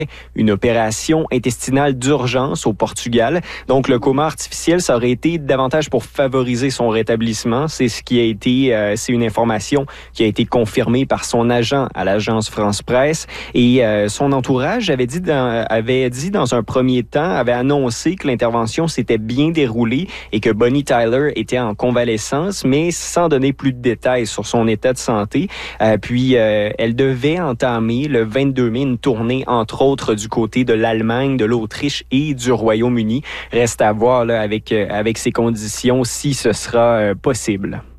une opération intestinale d'urgence au Portugal. Donc, le coma artificiel, ça aurait été davantage pour favoriser son rétablissement. C'est ce qui a été, c'est une information qui a été confirmée par son agent à l'agence France Presse. Et son entourage avait dit dans un premier temps, avait annoncé que l'intervention s'était bien déroulée et que Bonnie Tyler était en convalescence, mais sans donner plus de détails sur son état de santé. Puis, elle devait entamer le 22 mai une tournée, entre autres, du côté de l'Allemagne, de l'Autriche et du Royaume-Uni. Reste à voir là, avec ces conditions si ce sera possible.